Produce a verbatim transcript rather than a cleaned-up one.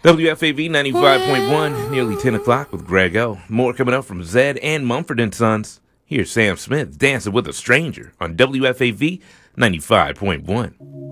W F A V ninety-five point one, nearly ten o'clock with Greg O. More coming up from Zed and Mumford and Sons. Here's Sam Smith dancing with a stranger on W F A V ninety-five point one.